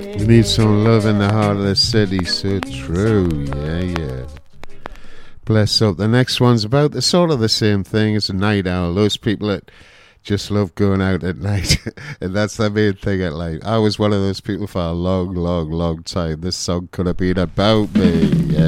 You need some love in the heart of the city, so true. Yeah. Bless up. The next one's about the sort of the same thing as a night owl. Those people that just love going out at night. And that's the main thing at night. I was one of those people for a long time. This song could have been about me. Yeah.